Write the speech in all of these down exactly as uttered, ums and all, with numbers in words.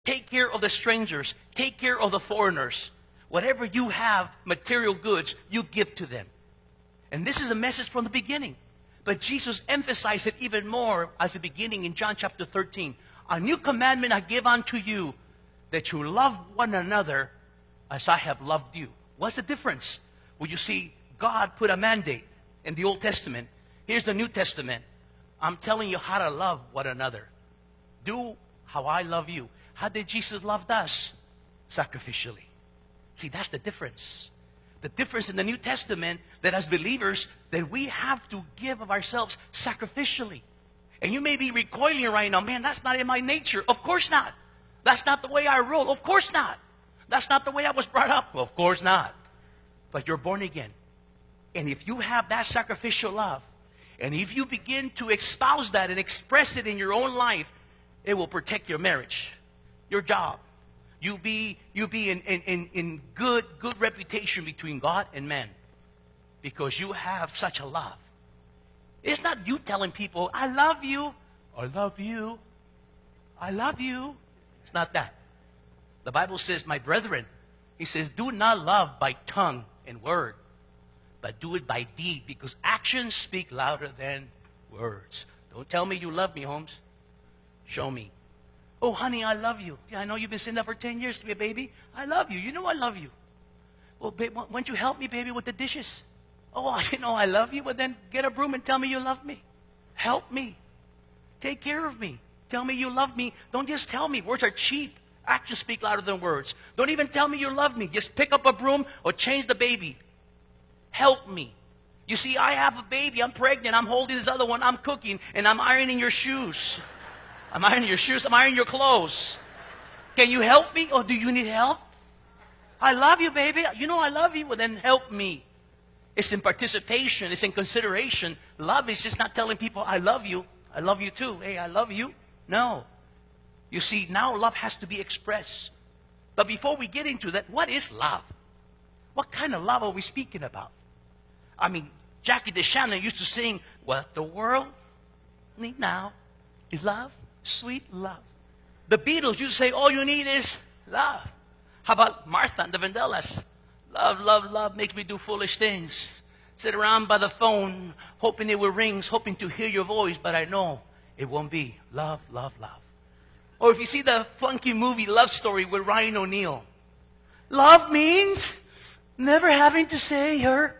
Take care of the strangers. Take care of the foreigners. Whatever you have, material goods, you give to them. And this is a message from the beginning. But Jesus emphasized it even more as the beginning in John chapter thirteen. A new commandment I give unto you, that you love one another as I have loved you. What's the difference? Well, you see, God put a mandate in the Old Testament. Here's the New Testament. I'm telling you how to love one another. Do how I love you. How did Jesus love us? Sacrificially. See, that's the difference. The difference in the New Testament, that as believers, that we have to give of ourselves sacrificially. And you may be recoiling right now, man, that's not in my nature. Of course not. That's not the way I roll. Of course not. That's not the way I was brought up. Of course not. But you're born again. And if you have that sacrificial love, and if you begin to espouse that and express it in your own life, it will protect your marriage, your job. You be, you be in, in, in, in good, good reputation between God and man, because you have such a love. It's not you telling people, I love you. I love you. I love you. It's not that. The Bible says, my brethren, he says, do not love by tongue and word, but do it by deed, because actions speak louder than words. Don't tell me you love me, Holmes. Show me. Oh, honey, I love you. Yeah, I know you've been saying that for ten years to me, baby. I love you. You know I love you. Well, babe, why don't you help me, baby, with the dishes? Oh, you know I love you. But then get a broom and tell me you love me. Help me. Take care of me. Tell me you love me. Don't just tell me. Words are cheap. Actions speak louder than words. Don't even tell me you love me. Just pick up a broom or change the baby. Help me. You see, I have a baby. I'm pregnant. I'm holding this other one. I'm cooking. And I'm ironing your shoes. I'm ironing your shoes. I'm ironing your clothes. Can you help me? Or do you need help? I love you, baby. You know I love you. Well, then help me. It's in participation. It's in consideration. Love is just not telling people, I love you. I love you too. Hey, I love you. No. You see, now love has to be expressed. But before we get into that, what is love? What kind of love are we speaking about? I mean, Jackie DeShannon used to sing, what the world needs now is love. Sweet love. The Beatles used to say, all you need is love. How about Martha and the Vandellas? Love, love, love makes me do foolish things. Sit around by the phone, hoping it will ring, hoping to hear your voice, but I know it won't be. Love, love, love. Or if you see the funky movie Love Story with Ryan O'Neal, love means never having to say you're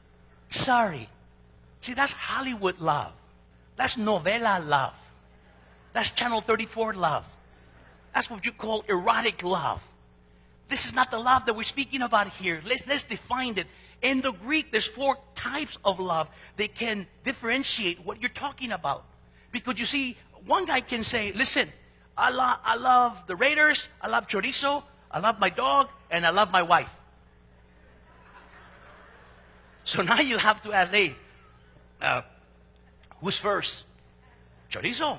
sorry. See, that's Hollywood love. That's novela love. That's Channel thirty-four love. That's what you call erotic love. This is not the love that we're speaking about here. Let's, let's define it. In the Greek, there's four types of love that can differentiate what you're talking about. Because you see, one guy can say, listen, I, lo- I love the Raiders, I love chorizo, I love my dog, and I love my wife. So now you have to ask, hey, uh, who's first? Chorizo.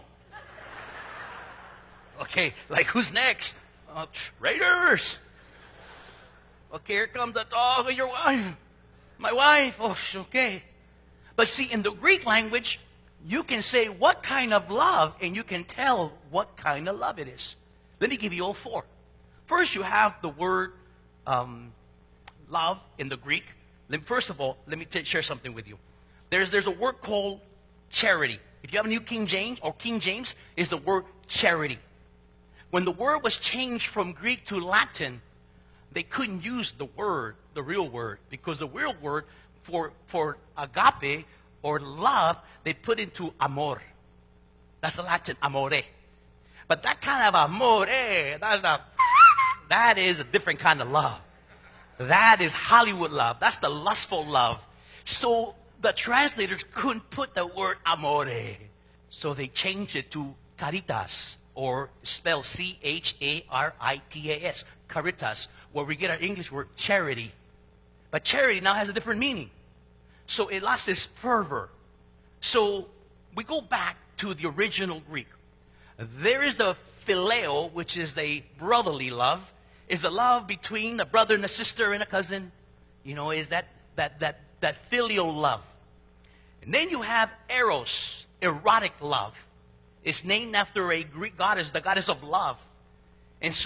Okay, like who's next? Uh, Raiders. Okay, here comes the dog of your wife. My wife. Oh, okay. But see, in the Greek language, you can say what kind of love, and you can tell what kind of love it is. Let me give you all four. First, you have the word um, love in the Greek. Let, first of all, let me t- share something with you. There's, there's a word called charity. If you have a New King James, or King James, is the word charity. When the word was changed from Greek to Latin, they couldn't use the word, the real word, because the real word for, for agape or love, they put into amor. That's the Latin, amore. But that kind of amore, that's a, that is a different kind of love. That is Hollywood love. That's the lustful love. So the translators couldn't put the word amore. So they changed it to caritas, or spelled C H A R I T A S, caritas, where we get our English word charity. But charity now has a different meaning. So it lost its fervor. So we go back to the original Greek. There is the phileo, which is the brotherly love, is the love between a brother and a sister and a cousin. You know, is that, that, that, that filial love. And then you have eros, erotic love. It's named after a Greek goddess, the goddess of love. And